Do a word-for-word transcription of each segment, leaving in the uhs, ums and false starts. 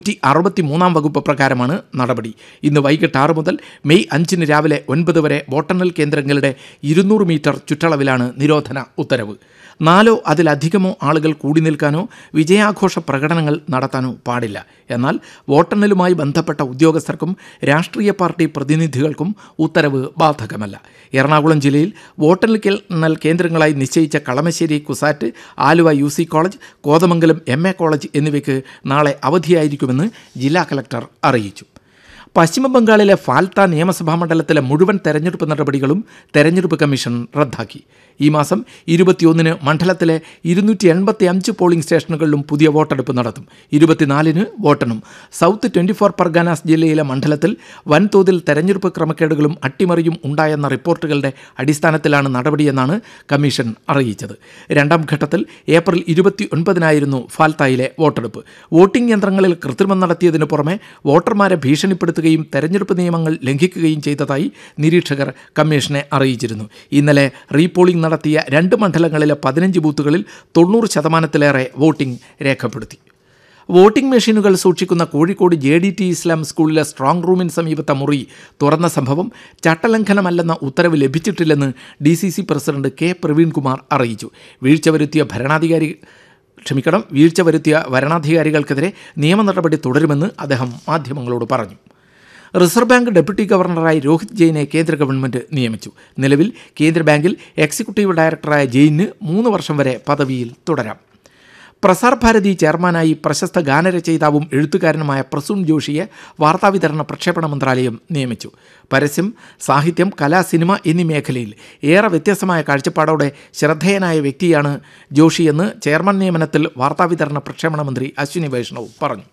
നൂറ്റി അറുപത്തി മൂന്നാം വകുപ്പ് പ്രകാരമാണ് നടപടി. ഇന്ന് വൈകിട്ട് ആറ് മുതൽ മെയ് അഞ്ചിന് രാവിലെ ഒൻപത് വരെ വോട്ടെണ്ണൽ കേന്ദ്രങ്ങളുടെ ഇരുന്നൂറ് മീറ്റർ ചുറ്റളവിലാണ് നിരോധന ഉത്തരവ്. നാലോ അതിലധികമോ ആളുകൾ കൂടി നിൽക്കാനോ വിജയാഘോഷ പ്രകടനങ്ങൾ നടത്താനോ പാടില്ല. എന്നാൽ വോട്ടെണ്ണലുമായി ബന്ധപ്പെട്ട ഉദ്യോഗസ്ഥർക്കും രാഷ്ട്രീയ പാർട്ടി പ്രതിനിധികൾക്കും ഉത്തരവ് ബാധകമല്ല. എറണാകുളം ജില്ലയിൽ വോട്ടെണ്ണൽ കേന്ദ്രങ്ങളായി നിശ്ചയിച്ച Kalamassery CUSAT, Aluva U C college, Kothamangalam M A college എന്നിവയ്ക്ക് നാളെ അവധിയായിരിക്കുമെന്ന് ജില്ലാ കലക്ടർ അറിയിച്ചു. പശ്ചിമബംഗാളിലെ ഫാൽത്ത നിയമസഭാ മണ്ഡലത്തിലെ മുഴുവൻ തെരഞ്ഞെടുപ്പ് നടപടികളും തെരഞ്ഞെടുപ്പ് കമ്മീഷൻ റദ്ദാക്കി. ഈ മാസം ഇരുപത്തിയൊന്നിന് മണ്ഡലത്തിലെ ഇരുന്നൂറ്റി എൺപത്തി അഞ്ച് പോളിംഗ് സ്റ്റേഷനുകളിലും പുതിയ വോട്ടെടുപ്പ് നടത്തും. ഇരുപത്തിനാലിന് വോട്ടെണ്ണും. സൗത്ത് ട്വൻറ്റി ഫോർ പർഗാനാസ് ജില്ലയിലെ മണ്ഡലത്തിൽ വൻതോതിൽ തെരഞ്ഞെടുപ്പ് ക്രമക്കേടുകളും അട്ടിമറിയും ഉണ്ടായെന്ന റിപ്പോർട്ടുകളുടെ അടിസ്ഥാനത്തിലാണ് നടപടിയെന്നാണ് കമ്മീഷൻ അറിയിച്ചത്. രണ്ടാം ഘട്ടത്തിൽ ഏപ്രിൽ ഇരുപത്തി ഒൻപതിനായിരുന്നു ഫാൽത്തായിലെ വോട്ടെടുപ്പ്. വോട്ടിംഗ് യന്ത്രങ്ങളിൽ കൃത്രിമം നടത്തിയതിനു പുറമെ വോട്ടർമാരെ ഭീഷണിപ്പെടുത്തുകയും തെരഞ്ഞെടുപ്പ് നിയമങ്ങൾ ലംഘിക്കുകയും ചെയ്തതായി നിരീക്ഷകർ കമ്മീഷനെ അറിയിച്ചിരുന്നു. ഇന്നലെ റീപോളിംഗ് നടത്തിയ രണ്ട് മണ്ഡലങ്ങളിലെ പതിനഞ്ച് ബൂത്തുകളിൽ തൊണ്ണൂറ് ശതമാനത്തിലേറെ വോട്ടിംഗ് രേഖപ്പെടുത്തി. വോട്ടിംഗ് മെഷീനുകൾ സൂക്ഷിക്കുന്ന കോഴിക്കോട് ജെ ഡി ടി ഇസ്ലാം സ്കൂളിലെ സ്ട്രോങ് റൂമിന് സമീപത്തെ മുറി തുറന്ന സംഭവം ചട്ടലംഘനമല്ലെന്ന ഉത്തരവ് ലഭിച്ചിട്ടില്ലെന്ന് D C C president K Praveenkumar അറിയിച്ചു. വീഴ്ച വരുത്തിയ ഭരണാധികാരി ക്ഷമിക്കണം വീഴ്ച വരുത്തിയ വരണാധികാരികൾക്കെതിരെ നിയമ നടപടി തുടരുമെന്ന് അദ്ദേഹം മാധ്യമങ്ങളോട് പറഞ്ഞു. റിസർവ് ബാങ്ക് ഡെപ്യൂട്ടി ഗവർണറായി രോഹിത് ജെയിനെ കേന്ദ്ര ഗവൺമെൻറ് നിയമിച്ചു. നിലവിൽ കേന്ദ്ര ബാങ്കിൽ എക്സിക്യൂട്ടീവ് ഡയറക്ടറായ ജെയിന് മൂന്ന് വർഷം വരെ പദവിയിൽ തുടരാം. പ്രസാർ ഭാരതി ചെയർമാനായി പ്രശസ്ത ഗാനരചയിതാവും എഴുത്തുകാരനുമായ പ്രസൂൺ ജോഷിയെ വാർത്താവിതരണ പ്രക്ഷേപണ മന്ത്രാലയം നിയമിച്ചു. പരസ്യം, സാഹിത്യം, കല, സിനിമ എന്നീ മേഖലയിൽ ഏറെ വ്യത്യസ്തമായ കാഴ്ചപ്പാടോടെ ശ്രദ്ധേയനായ വ്യക്തിയാണ് ജോഷിയെന്ന് ചെയർമാൻ നിയമനത്തിൽ വാർത്താവിതരണ പ്രക്ഷേപണ മന്ത്രി അശ്വിനി വൈഷ്ണവ് പറഞ്ഞു.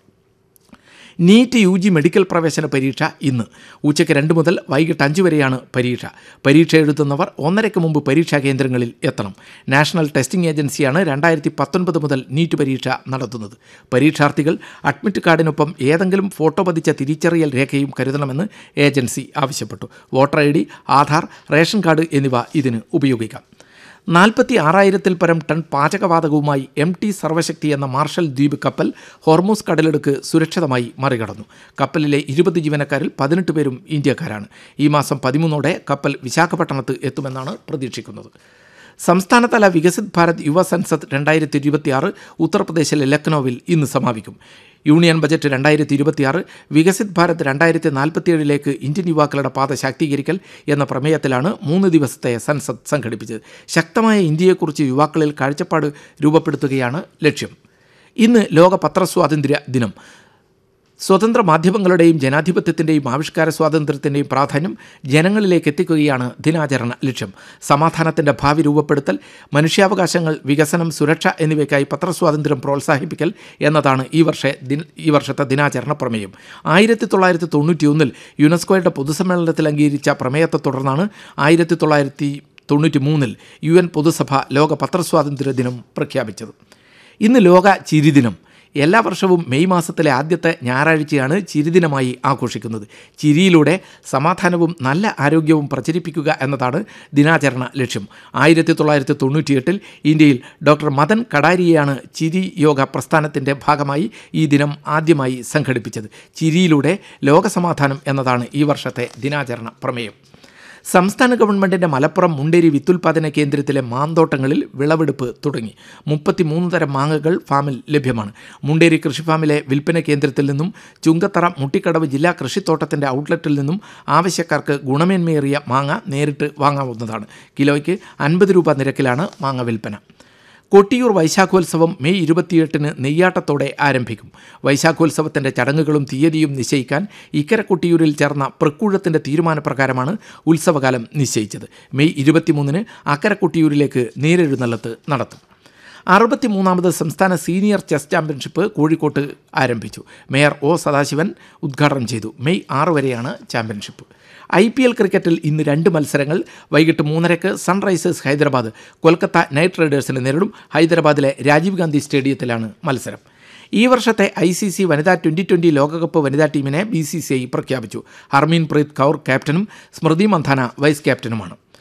നീറ്റ് യു ജി മെഡിക്കൽ പ്രവേശന പരീക്ഷ ഇന്ന് ഉച്ചയ്ക്ക് രണ്ട് മുതൽ വൈകിട്ട് അഞ്ച് വരെയാണ് പരീക്ഷ. പരീക്ഷ എഴുതുന്നവർ ഒന്നരയ്ക്ക് മുമ്പ് പരീക്ഷാ കേന്ദ്രങ്ങളിൽ എത്തണം. നാഷണൽ ടെസ്റ്റിംഗ് ഏജൻസിയാണ് രണ്ടായിരത്തി പത്തൊൻപത് മുതൽ നീറ്റ് പരീക്ഷ നടത്തുന്നത്. പരീക്ഷാർത്ഥികൾ അഡ്മിറ്റ് കാർഡിനൊപ്പം ഏതെങ്കിലും ഫോട്ടോ പതിച്ച തിരിച്ചറിയൽ രേഖയും കരുതണമെന്ന് ഏജൻസി ആവശ്യപ്പെട്ടു. Voter I D, Aadhaar, ration card എന്നിവ ഇതിന് ഉപയോഗിക്കാം. നാൽപ്പത്തി ആറായിരത്തിൽ പരം ടൺ പാചകവാതകവുമായി എം ടി സർവശക്തി എന്ന മാർഷൽ ദ്വീപ് കപ്പൽ ഹോർമൂസ് കടലിടുക്ക് സുരക്ഷിതമായി മറികടന്നു. കപ്പലിലെ ഇരുപത് ജീവനക്കാരിൽ പതിനെട്ട് പേരും ഇന്ത്യക്കാരാണ്. ഈ മാസം പതിമൂന്നോടെ കപ്പൽ വിശാഖപട്ടണത്ത് എത്തുമെന്നാണ് പ്രതീക്ഷിക്കുന്നത്. സംസ്ഥാനതല വികസിത് ഭാരത് യുവ സൻസദ് രണ്ടായിരത്തി ഇരുപത്തിയാറ് ഉത്തർപ്രദേശിലെ ലക്നൌവിൽ ഇന്ന് സമാപിക്കും. യൂണിയൻ ബജറ്റ് രണ്ടായിരത്തി ഇരുപത്തിയാറ് വികസിത് ഭാരത് രണ്ടായിരത്തി നാൽപ്പത്തിയേഴിലേക്ക് ഇന്ത്യൻ യുവാക്കളുടെ പാത ശാക്തീകരിക്കൽ എന്ന പ്രമേയത്തിലാണ് മൂന്ന് ദിവസത്തെ സൻസദ് സംഘടിപ്പിച്ചത്. ശക്തമായ ഇന്ത്യയെക്കുറിച്ച് യുവാക്കളിൽ കാഴ്ചപ്പാട് രൂപപ്പെടുത്തുകയാണ് ലക്ഷ്യം. ഇന്ന് ലോക പത്രസ്വാതന്ത്ര്യ ദിനം. സ്വതന്ത്ര മാധ്യമങ്ങളുടെയും ജനാധിപത്യത്തിൻ്റെയും ആവിഷ്കാര സ്വാതന്ത്ര്യത്തിൻ്റെയും പ്രാധാന്യം ജനങ്ങളിലേക്ക് എത്തിക്കുകയാണ് ദിനാചരണ ലക്ഷ്യം. സമാധാനത്തിൻ്റെ ഭാവി രൂപപ്പെടുത്തൽ, മനുഷ്യാവകാശങ്ങൾ, വികസനം, സുരക്ഷ എന്നിവയ്ക്കായി പത്രസ്വാതന്ത്ര്യം പ്രോത്സാഹിപ്പിക്കൽ എന്നതാണ് ഈ വർഷ ഈ വർഷത്തെ ദിനാചരണ പ്രമേയം. ആയിരത്തി തൊള്ളായിരത്തി തൊണ്ണൂറ്റി ഒന്നിൽ യുനെസ്കോയുടെ പൊതുസമ്മേളനത്തിൽ അംഗീകരിച്ച പ്രമേയത്തെ തുടർന്നാണ് ആയിരത്തി തൊള്ളായിരത്തി തൊണ്ണൂറ്റി മൂന്നിൽ യു എൻ പൊതുസഭ ലോക പത്രസ്വാതന്ത്ര്യ ദിനം പ്രഖ്യാപിച്ചത്. ഇന്ന് ലോക ചിരിദിനം. എല്ലാ വർഷവും മെയ് മാസത്തിലെ ആദ്യത്തെ ഞായറാഴ്ചയാണ് ചിരിദിനമായി ആഘോഷിക്കുന്നത്. ചിരിയിലൂടെ സമാധാനവും നല്ല ആരോഗ്യവും പ്രചരിപ്പിക്കുക എന്നതാണ് ദിനാചരണ ലക്ഷ്യം. ആയിരത്തി തൊള്ളായിരത്തി തൊണ്ണൂറ്റിയെട്ടിൽ ഇന്ത്യയിൽ ഡോക്ടർ മദൻ കടാരിയെയാണ് ചിരി യോഗ പ്രസ്ഥാനത്തിൻ്റെ ഭാഗമായി ഈ ദിനം ആദ്യമായി സംഘടിപ്പിച്ചത്. ചിരിയിലൂടെ ലോകസമാധാനം എന്നതാണ് ഈ വർഷത്തെ ദിനാചരണ പ്രമേയം. സംസ്ഥാന ഗവൺമെൻറ്റിൻ്റെ മലപ്പുറം മുണ്ടേരി വിത്തുൽപാദന കേന്ദ്രത്തിലെ മാന്തോട്ടങ്ങളിൽ വിളവെടുപ്പ് തുടങ്ങി. മുപ്പത്തിമൂന്ന് തരം മാങ്ങകൾ ഫാമിൽ ലഭ്യമാണ്. മുണ്ടേരി കൃഷിഫാമിലെ വിൽപ്പന കേന്ദ്രത്തിൽ നിന്നും ചുങ്കത്തറ മുട്ടിക്കടവ് ജില്ലാ കൃഷിത്തോട്ടത്തിൻ്റെ ഔട്ട്ലെറ്റിൽ നിന്നും ആവശ്യക്കാർക്ക് ഗുണമേന്മയേറിയ മാങ്ങ നേരിട്ട് വാങ്ങാവുന്നതാണ്. കിലോയ്ക്ക് അൻപത് രൂപ നിരക്കിലാണ് മാങ്ങ വിൽപ്പന. കൊട്ടിയൂർ വൈശാഖോത്സവം മെയ് ഇരുപത്തിയെട്ടിന് നെയ്യാട്ടത്തോടെ ആരംഭിക്കും. വൈശാഖോത്സവത്തിൻ്റെ ചടങ്ങുകളും തീയതിയും നിശ്ചയിക്കാൻ ഇക്കര കൊട്ടിയൂരിൽ ചേർന്ന പ്രക്കൂഴത്തിൻ്റെ തീരുമാനപ്രകാരമാണ് ഉത്സവകാലം നിശ്ചയിച്ചത്. മെയ് ഇരുപത്തിമൂന്നിന് അക്കര കൊട്ടിയൂരിലേക്ക് നേരെഴുന്നള്ളത്ത് നടത്തും. അറുപത്തിമൂന്നാമത് സംസ്ഥാന സീനിയർ ചെസ് ചാമ്പ്യൻഷിപ്പ് കോഴിക്കോട്ട് ആരംഭിച്ചു. മേയർ ഒ സദാശിവൻ ഉദ്ഘാടനം ചെയ്തു. മെയ് ആറ് വരെയാണ് ചാമ്പ്യൻഷിപ്പ്. ഐ പി എൽ ക്രിക്കറ്റിൽ ഇന്ന് രണ്ട് മത്സരങ്ങൾ. വൈകിട്ട് മൂന്നരയ്ക്ക് സൺറൈസേഴ്സ് ഹൈദരാബാദ് കൊൽക്കത്ത നൈറ്റ് റൈഡേഴ്സിനെ നേരിടും. ഹൈദരാബാദിലെ രാജീവ് ഗാന്ധി സ്റ്റേഡിയത്തിലാണ് മത്സരം. ഈ വർഷത്തെ ഐ സി സി വനിതാ ട്വൻ്റി ട്വൻ്റി ലോകകപ്പ് വനിതാ ടീമിനെ ബി സി സി ഐ പ്രഖ്യാപിച്ചു. ഹർമീൻ പ്രീത് കൗർ ക്യാപ്റ്റനും സ്മൃതി മന്ധാന വൈസ് ക്യാപ്റ്റനുമാണ്.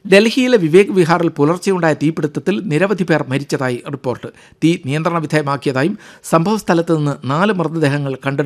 ഡൽഹിയിലെ വിവേക് വിഹാറിൽ പുലർച്ചെയുണ്ടായ തീപിടുത്തത്തിൽ നിരവധി പേർ മരിച്ചതായി റിപ്പോർട്ട്. തീ നിയന്ത്രണ വിധേയമാക്കിയതായും സംഭവസ്ഥലത്ത് നിന്ന് നാല് മൃതദേഹങ്ങൾ കണ്ടെടുത്തു